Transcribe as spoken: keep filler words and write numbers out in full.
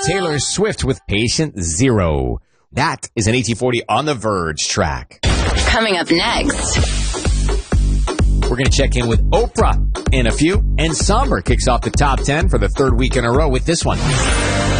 Taylor Swift with Patient Zero. That is an eighteen forty On the Verge track. Coming up next, we're going to check in with Oprah in a few. And Somber kicks off the top ten for the third week in a row with this one.